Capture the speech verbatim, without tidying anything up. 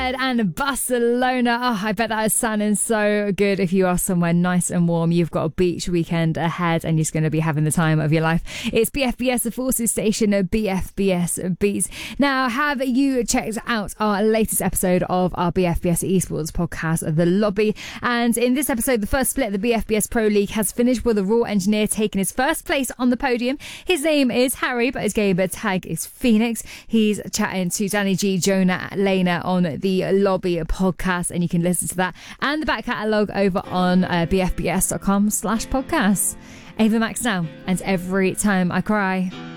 And Barcelona. Oh, I bet that is sounding so good. If you are somewhere nice and warm, you've got a beach weekend ahead and you're just going to be having the time of your life. It's B F B S, the Forces station, B F B S Beats. Now, have you checked out our latest episode of our B F B S Esports podcast, The Lobby? And in this episode, the first split of the B F B S Pro League has finished with a Raw engineer taking his first place on the podium. His name is Harry, but his gamer tag is Phoenix. He's chatting to Danny G, Jonah, Lena on the Lobby podcast, and you can listen to that and the back catalogue over on uh, b f b s dot com slash podcasts. Ava Max now, and Every Time I Cry.